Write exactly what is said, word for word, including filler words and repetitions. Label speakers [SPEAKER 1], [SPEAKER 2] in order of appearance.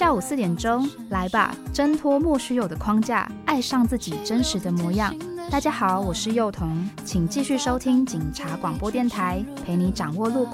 [SPEAKER 1] 下午四点钟，来吧，挣脱莫须有的框架，爱上自己真实的模样。大家好，我是幼童，请继续收听警察广播电台，陪你掌握路况。